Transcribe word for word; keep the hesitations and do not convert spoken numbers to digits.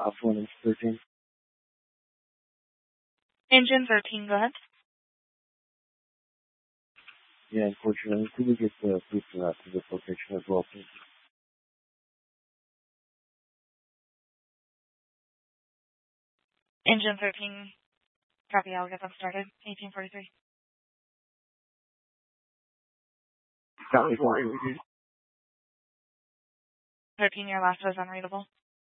Alpha one and thirteen. Engine thirteen, go ahead. Yeah, unfortunately, could we get the proof of that to this location as well, please? Engine thirteen, copy, I'll get them started. eighteen forty-three. Copy, forty. thirteen, your last was unreadable.